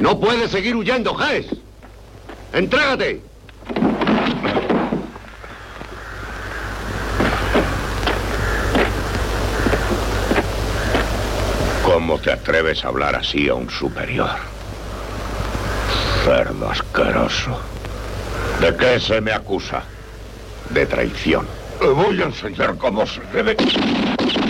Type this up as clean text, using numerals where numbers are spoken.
No puedes seguir huyendo, Hess. ¡Entrégate! ¿Cómo te atreves a hablar así a un superior? Cerdo asqueroso. ¿De qué se me acusa? De traición. Le voy a enseñar cómo se debe...